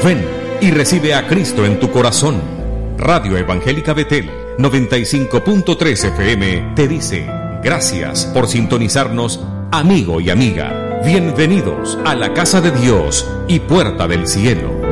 Ven y recibe a Cristo en tu corazón. Radio Evangélica Betel 95.3 FM te dice gracias por sintonizarnos, amigo y amiga. Bienvenidos a la casa de Dios y puerta del cielo.